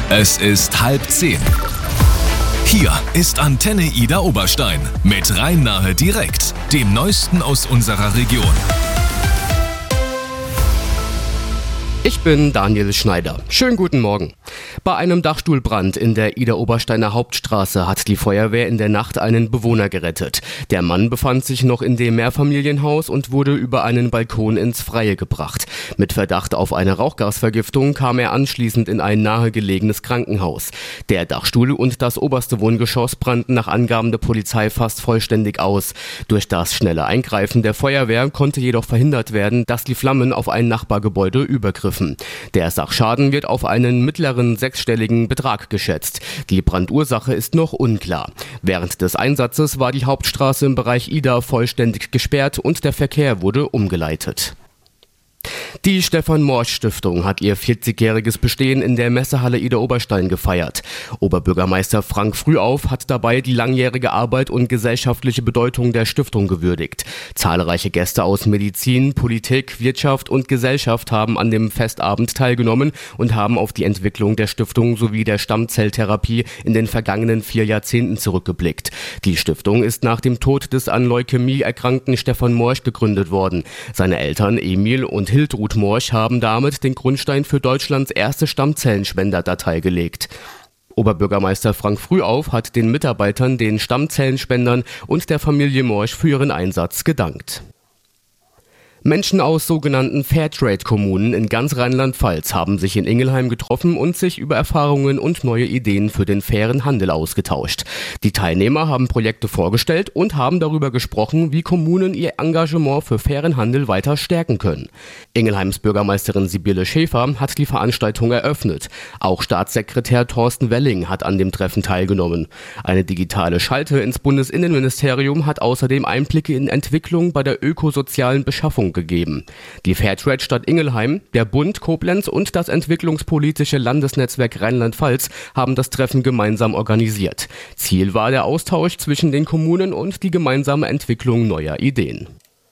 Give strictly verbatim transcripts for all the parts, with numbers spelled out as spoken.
Es ist halb zehn. Hier ist Antenne Ida Oberstein mit Rhein-Nahe direkt, dem Neuesten aus unserer Region. Ich bin Daniel Schneider. Schönen guten Morgen. Bei einem Dachstuhlbrand in der Ida-Obersteiner Hauptstraße hat die Feuerwehr in der Nacht einen Bewohner gerettet. Der Mann befand sich noch in dem Mehrfamilienhaus und wurde über einen Balkon ins Freie gebracht. Mit Verdacht auf eine Rauchgasvergiftung kam er anschließend in ein nahegelegenes Krankenhaus. Der Dachstuhl und das oberste Wohngeschoss brannten nach Angaben der Polizei fast vollständig aus. Durch das schnelle Eingreifen der Feuerwehr konnte jedoch verhindert werden, dass die Flammen auf ein Nachbargebäude übergriffen. Der Sachschaden wird auf einen mittleren sechsstelligen Betrag geschätzt. Die Brandursache ist noch unklar. Während des Einsatzes war die Hauptstraße im Bereich Ida vollständig gesperrt und der Verkehr wurde umgeleitet. Die Stefan-Morsch-Stiftung hat ihr vierzigjähriges Bestehen in der Messehalle Ida Oberstein gefeiert. Oberbürgermeister Frank Frühauf hat dabei die langjährige Arbeit und gesellschaftliche Bedeutung der Stiftung gewürdigt. Zahlreiche Gäste aus Medizin, Politik, Wirtschaft und Gesellschaft haben an dem Festabend teilgenommen und haben auf die Entwicklung der Stiftung sowie der Stammzelltherapie in den vergangenen vier Jahrzehnten zurückgeblickt. Die Stiftung ist nach dem Tod des an Leukämie erkrankten Stefan Morsch gegründet worden. Seine Eltern Emil und Hiltrud Morsch haben damit den Grundstein für Deutschlands erste Stammzellenspenderdatei gelegt. Oberbürgermeister Frank Frühauf hat den Mitarbeitern, den Stammzellenspendern und der Familie Morsch für ihren Einsatz gedankt. Menschen aus sogenannten Fairtrade-Kommunen in ganz Rheinland-Pfalz haben sich in Ingelheim getroffen und sich über Erfahrungen und neue Ideen für den fairen Handel ausgetauscht. Die Teilnehmer haben Projekte vorgestellt und haben darüber gesprochen, wie Kommunen ihr Engagement für fairen Handel weiter stärken können. Ingelheims Bürgermeisterin Sibylle Schäfer hat die Veranstaltung eröffnet. Auch Staatssekretär Thorsten Welling hat an dem Treffen teilgenommen. Eine digitale Schalte ins Bundesinnenministerium hat außerdem Einblicke in Entwicklung bei der ökosozialen Beschaffung gegeben. Die Fairtrade-Stadt Ingelheim, der Bund Koblenz und das entwicklungspolitische Landesnetzwerk Rheinland-Pfalz haben das Treffen gemeinsam organisiert. Ziel war der Austausch zwischen den Kommunen und die gemeinsame Entwicklung neuer Ideen.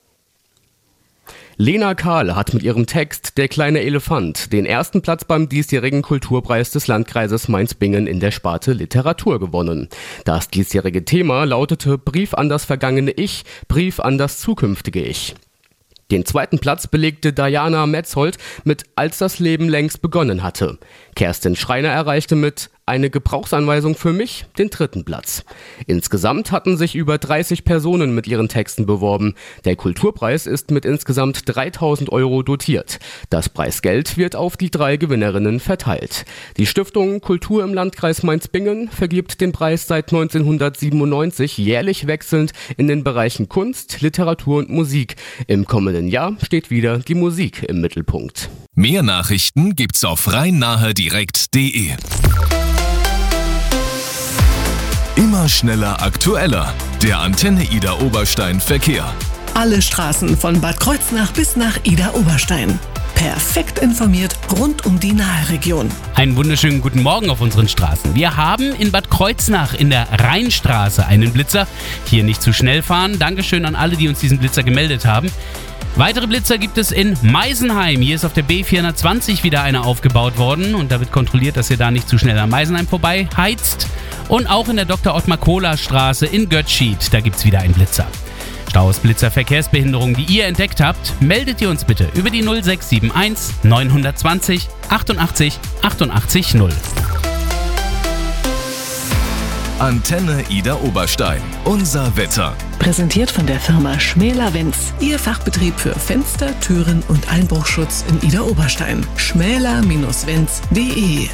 Lena Kahl hat mit ihrem Text »Der kleine Elefant« den ersten Platz beim diesjährigen Kulturpreis des Landkreises Mainz-Bingen in der Sparte Literatur gewonnen. Das diesjährige Thema lautete »Brief an das vergangene Ich, Brief an das zukünftige Ich«. Den zweiten Platz belegte Diana Metzold mit »Als das Leben längst begonnen hatte«. Kerstin Schreiner erreichte mit »Eine Gebrauchsanweisung für mich« den dritten Platz. Insgesamt hatten sich über dreißig Personen mit ihren Texten beworben. Der Kulturpreis ist mit insgesamt dreitausend Euro dotiert. Das Preisgeld wird auf die drei Gewinnerinnen verteilt. Die Stiftung Kultur im Landkreis Mainz-Bingen vergibt den Preis seit neunzehnhundertsiebenundneunzig jährlich wechselnd in den Bereichen Kunst, Literatur und Musik. Im kommenden Jahr steht wieder die Musik im Mittelpunkt. Mehr Nachrichten gibt's auf rhein-nahe direkt punkt de. Immer schneller, aktueller. Der Antenne Ida Oberstein Verkehr. Alle Straßen von Bad Kreuznach bis nach Ida Oberstein. Perfekt informiert rund um die Nahe-Region. Einen wunderschönen guten Morgen auf unseren Straßen. Wir haben in Bad Kreuznach in der Rheinstraße einen Blitzer. Hier nicht zu schnell fahren. Dankeschön an alle, die uns diesen Blitzer gemeldet haben. Weitere Blitzer gibt es in Meisenheim. Hier ist auf der B vierhundertzwanzig wieder einer aufgebaut worden und da wird kontrolliert, dass ihr da nicht zu schnell an Meisenheim vorbei heizt. Und auch in der Doktor Ottmar Kohler Straße in Götzschied, da gibt es wieder einen Blitzer. Staus, Blitzer, Verkehrsbehinderungen, die ihr entdeckt habt, meldet ihr uns bitte über die null sechs sieben eins neun zwei null achtundachtzig achtundachtzig null. Antenne Ida Oberstein. Unser Wetter. Präsentiert von der Firma Schmäler-Wenz. Ihr Fachbetrieb für Fenster, Türen und Einbruchschutz in Ida Oberstein. schmäler Bindestrich wenz punkt de.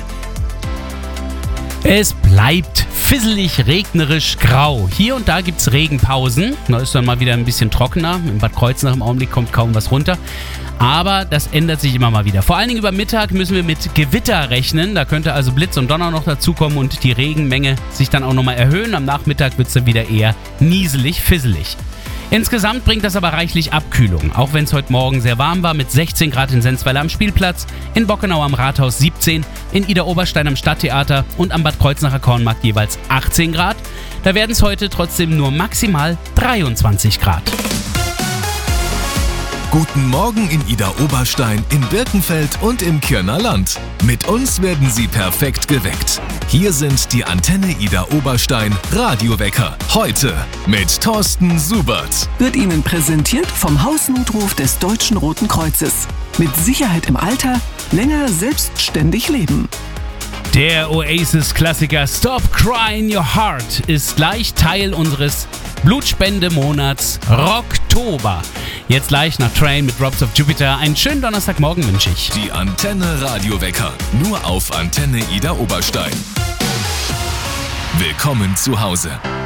Es bleibt fisselig, regnerisch, grau. Hier und da gibt es Regenpausen. Da ist dann mal wieder ein bisschen trockener. In Bad Kreuznach im Augenblick kommt kaum was runter. Aber das ändert sich immer mal wieder. Vor allen Dingen über Mittag müssen wir mit Gewitter rechnen. Da könnte also Blitz und Donner noch dazukommen und die Regenmenge sich dann auch nochmal erhöhen. Am Nachmittag wird es dann wieder eher nieselig, fisselig. Insgesamt bringt das aber reichlich Abkühlung, auch wenn es heute Morgen sehr warm war mit sechzehn Grad in Sensweiler am Spielplatz, in Bockenau am Rathaus siebzehn, in Ida Oberstein am Stadttheater und am Bad Kreuznacher Kornmarkt jeweils achtzehn Grad. Da werden es heute trotzdem nur maximal dreiundzwanzig Grad. Guten Morgen in Idar-Oberstein, in Birkenfeld und im Kirner Land. Mit uns werden Sie perfekt geweckt. Hier sind die Antenne Idar-Oberstein Radiowecker. Heute mit Thorsten Subert. Wird Ihnen präsentiert vom Hausnotruf des Deutschen Roten Kreuzes. Mit Sicherheit im Alter, länger selbstständig leben. Der Oasis-Klassiker Stop Crying Your Heart ist gleich Teil unseres Blutspendemonats Rocktober. Jetzt gleich nach Train mit Drops of Jupiter. Einen schönen Donnerstagmorgen wünsche ich. Die Antenne Radiowecker. Nur auf Antenne Idar-Oberstein. Willkommen zu Hause.